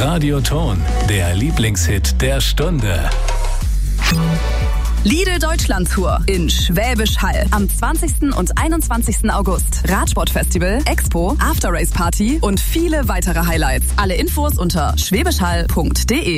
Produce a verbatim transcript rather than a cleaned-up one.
Radioton, der Lieblingshit der Stunde. Lidl Deutschland Tour in Schwäbisch Hall am zwanzigsten und einundzwanzigsten August. Radsportfestival, Expo, After Race Party und viele weitere Highlights. Alle Infos unter schwäbischhall punkt de.